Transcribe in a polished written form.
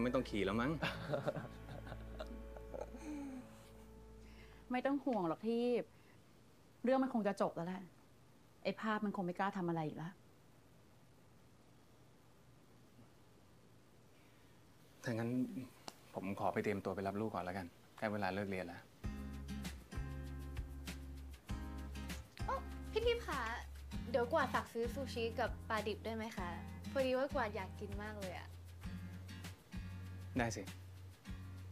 ไม่ต้องขี่แล้วมั้งไม่ต้องห่วงหรอกที่เรื่องมันคงจะจบแล้วแหละไอ้ภาพมันคงไม่กล้าทำอะไรอีกแล้วถ้างั้นผมขอไปเตรียมตัวไปรับลูกก่อนแล้วกันใกล้เวลาเลิกเรียนแล้วพี่ทิพย์คะเดี๋ยวกวาดฝากซื้อซูชิกับปลาดิบได้ไหมคะ พอดีว่ากวาดอยากกินมากเลยอะได้สิ